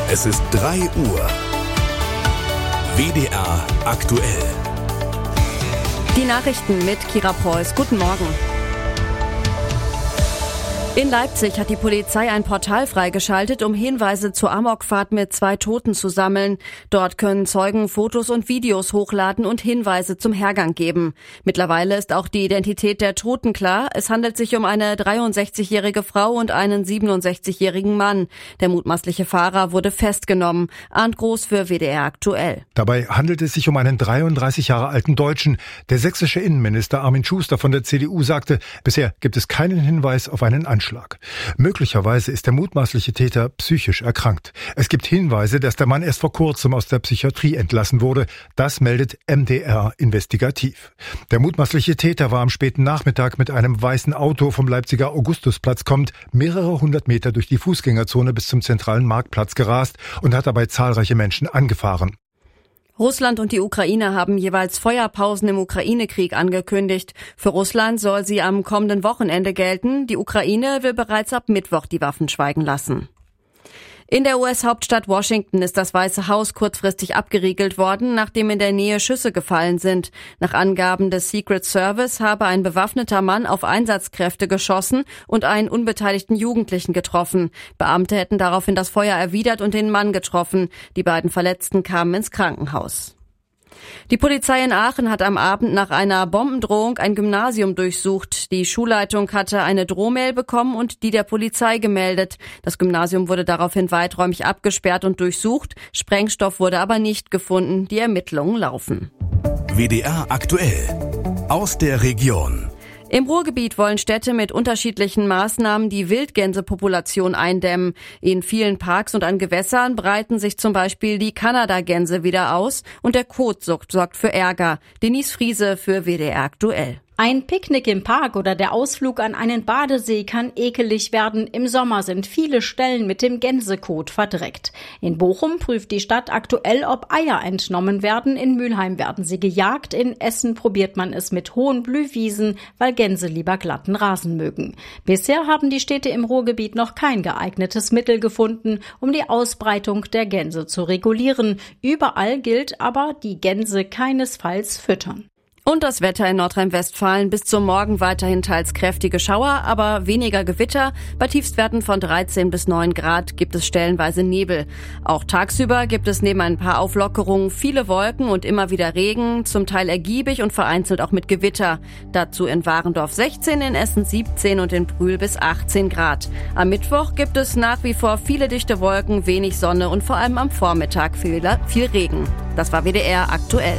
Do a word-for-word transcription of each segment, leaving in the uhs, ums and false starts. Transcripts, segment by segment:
Es ist drei Uhr. W D R aktuell. Die Nachrichten mit Kira Preuß. Guten Morgen. In Leipzig hat die Polizei ein Portal freigeschaltet, um Hinweise zur Amokfahrt mit zwei Toten zu sammeln. Dort können Zeugen Fotos und Videos hochladen und Hinweise zum Hergang geben. Mittlerweile ist auch die Identität der Toten klar. Es handelt sich um eine dreiundsechzigjährige Frau und einen siebenundsechzigjährigen Mann. Der mutmaßliche Fahrer wurde festgenommen. Arndt Groß für W D R aktuell. Dabei handelt es sich um einen dreiunddreißig Jahre alten Deutschen. Der sächsische Innenminister Armin Schuster von der C D U sagte, bisher gibt es keinen Hinweis auf einen Anschlag. Möglicherweise ist der mutmaßliche Täter psychisch erkrankt. Es gibt Hinweise, dass der Mann erst vor kurzem aus der Psychiatrie entlassen wurde. Das meldet M D R Investigativ. Der mutmaßliche Täter war am späten Nachmittag mit einem weißen Auto vom Leipziger Augustusplatz kommend mehrere hundert Meter durch die Fußgängerzone bis zum zentralen Marktplatz gerast und hat dabei zahlreiche Menschen angefahren. Russland und die Ukraine haben jeweils Feuerpausen im Ukraine-Krieg angekündigt. Für Russland soll sie am kommenden Wochenende gelten. Die Ukraine will bereits ab Mittwoch die Waffen schweigen lassen. In der U S-Hauptstadt Washington ist das Weiße Haus kurzfristig abgeriegelt worden, nachdem in der Nähe Schüsse gefallen sind. Nach Angaben des Secret Service habe ein bewaffneter Mann auf Einsatzkräfte geschossen und einen unbeteiligten Jugendlichen getroffen. Beamte hätten daraufhin das Feuer erwidert und den Mann getroffen. Die beiden Verletzten kamen ins Krankenhaus. Die Polizei in Aachen hat am Abend nach einer Bombendrohung ein Gymnasium durchsucht. Die Schulleitung hatte eine Drohmail bekommen und die der Polizei gemeldet. Das Gymnasium wurde daraufhin weiträumig abgesperrt und durchsucht. Sprengstoff wurde aber nicht gefunden. Die Ermittlungen laufen. W D R aktuell. Aus der Region. Im Ruhrgebiet wollen Städte mit unterschiedlichen Maßnahmen die Wildgänsepopulation eindämmen. In vielen Parks und an Gewässern breiten sich zum Beispiel die Kanadagänse wieder aus und der Kot sorgt für Ärger. Denise Friese für W D R aktuell. Ein Picknick im Park oder der Ausflug an einen Badesee kann ekelig werden. Im Sommer sind viele Stellen mit dem Gänsekot verdreckt. In Bochum prüft die Stadt aktuell, ob Eier entnommen werden. In Mülheim werden sie gejagt. In Essen probiert man es mit hohen Blühwiesen, weil Gänse lieber glatten Rasen mögen. Bisher haben die Städte im Ruhrgebiet noch kein geeignetes Mittel gefunden, um die Ausbreitung der Gänse zu regulieren. Überall gilt aber, die Gänse keinesfalls füttern. Und das Wetter in Nordrhein-Westfalen: bis zum Morgen weiterhin teils kräftige Schauer, aber weniger Gewitter. Bei Tiefstwerten von dreizehn bis neun Grad gibt es stellenweise Nebel. Auch tagsüber gibt es neben ein paar Auflockerungen viele Wolken und immer wieder Regen, zum Teil ergiebig und vereinzelt auch mit Gewitter. Dazu in Warendorf sechzehn, in Essen siebzehn und in Brühl bis achtzehn Grad. Am Mittwoch gibt es nach wie vor viele dichte Wolken, wenig Sonne und vor allem am Vormittag viel, viel Regen. Das war W D R aktuell.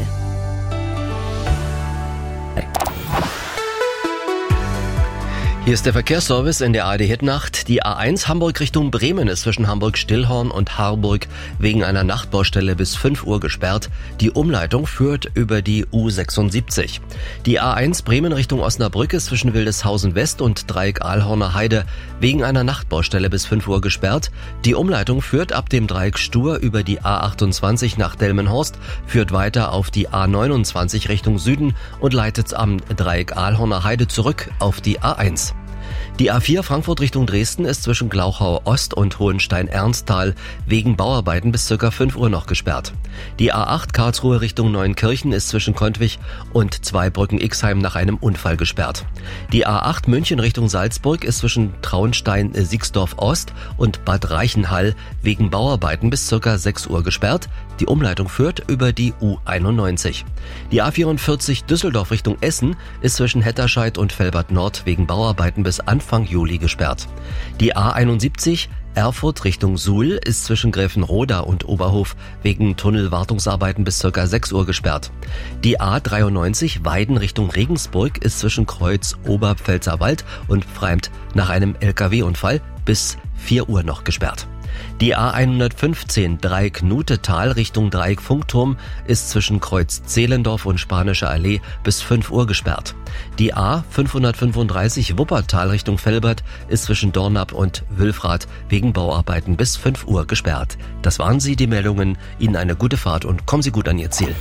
Hier ist der Verkehrsservice in der A R D-Hitnacht. Die A eins Hamburg Richtung Bremen ist zwischen Hamburg-Stillhorn und Harburg wegen einer Nachtbaustelle bis fünf Uhr gesperrt. Die Umleitung führt über die U sechsundsiebzig. Die A eins Bremen Richtung Osnabrück ist zwischen Wildeshausen West und Dreieck Ahlhorner Heide wegen einer Nachtbaustelle bis fünf Uhr gesperrt. Die Umleitung führt ab dem Dreieck Stur über die A achtundzwanzig nach Delmenhorst, führt weiter auf die A neunundzwanzig Richtung Süden und leitet am Dreieck Ahlhorner Heide zurück auf die A eins. Die A vier Frankfurt Richtung Dresden ist zwischen Glauchau Ost und Hohenstein-Ernsthal wegen Bauarbeiten bis ca. fünf Uhr noch gesperrt. Die A acht Karlsruhe Richtung Neuenkirchen ist zwischen Kontwich und Zweibrücken-Ixheim nach einem Unfall gesperrt. Die A acht München Richtung Salzburg ist zwischen Traunstein-Siegsdorf Ost und Bad Reichenhall wegen Bauarbeiten bis ca. sechs Uhr gesperrt. Die Umleitung führt über die U einundneunzig. Die A vierundvierzig Düsseldorf Richtung Essen ist zwischen Hetterscheid und Velbert Nord wegen Bauarbeiten bis Anfang Juli gesperrt. Die A einundsiebzig Erfurt Richtung Suhl ist zwischen Gräfenroda und Oberhof wegen Tunnelwartungsarbeiten bis ca. sechs Uhr gesperrt. Die A dreiundneunzig Weiden Richtung Regensburg ist zwischen Kreuz Oberpfälzerwald und Pfreimt nach einem L K W-Unfall bis vier Uhr noch gesperrt. Die A hundertfünfzehn Dreieck-Nutetal Richtung Dreieck-Funkturm ist zwischen Kreuz Zehlendorf und Spanische Allee bis fünf Uhr gesperrt. Die A fünfhundertfünfunddreißig Wuppertal Richtung Velbert ist zwischen Dornap und Wülfrath wegen Bauarbeiten bis fünf Uhr gesperrt. Das waren sie, die Meldungen. Ihnen eine gute Fahrt und kommen Sie gut an Ihr Ziel.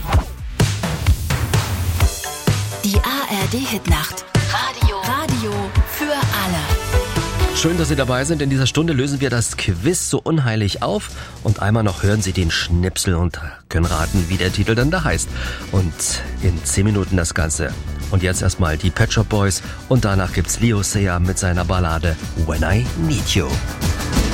Die A R D-Hitnacht. Radio. Radio für alle. Schön, dass Sie dabei sind. In dieser Stunde lösen wir das Quiz so unheilig auf. Und einmal noch hören Sie den Schnipsel und können raten, wie der Titel dann da heißt. Und in zehn Minuten das Ganze. Und jetzt erstmal die Pet Shop Boys. Und danach gibt's Leo Sayer mit seiner Ballade When I Need You.